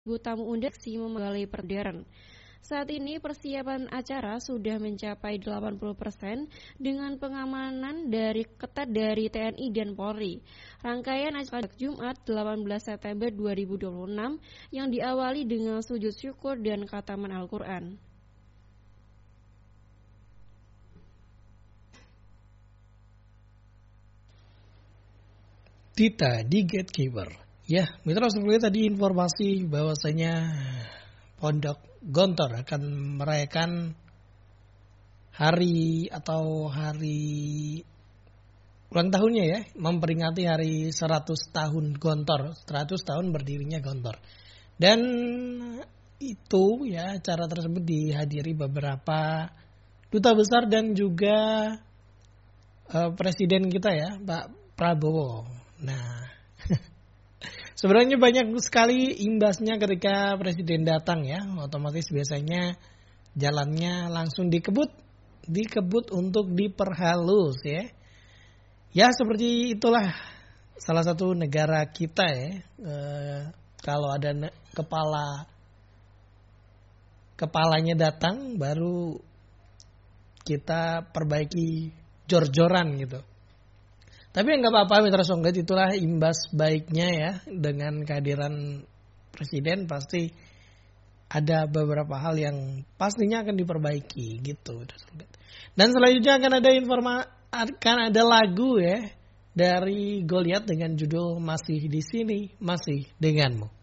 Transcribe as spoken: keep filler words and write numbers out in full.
tamu undang memegali perderen. Saat ini persiapan acara sudah mencapai delapan puluh persen dengan pengamanan dari ketat dari T N I dan Polri. Rangkaian acara Jumat delapan belas September dua ribu dua puluh enam yang diawali dengan sujud syukur dan khataman Al-Quran. Tita di Gatekeeper. Ya, mitra seperti tadi informasi bahwasanya Pondok Gontor akan merayakan hari atau hari ulang tahunnya ya, memperingati hari seratus tahun Gontor, seratus tahun berdirinya Gontor. Dan itu ya, acara tersebut dihadiri beberapa duta besar dan juga uh, presiden kita ya, Pak Prabowo. Nah, sebenarnya banyak sekali imbasnya ketika presiden datang ya, otomatis biasanya jalannya langsung dikebut, dikebut untuk diperhalus ya. Ya seperti itulah salah satu negara kita ya. E, kalau ada ne- kepala kepalanya datang, baru kita perbaiki jor-joran gitu. Tapi nggak apa-apa mitra Songgat, itulah imbas baiknya ya, dengan kehadiran presiden pasti ada beberapa hal yang pastinya akan diperbaiki gitu. Dan selanjutnya akan ada informasi, akan ada lagu ya dari Goliath dengan judul Masih di Sini, Masih Denganmu.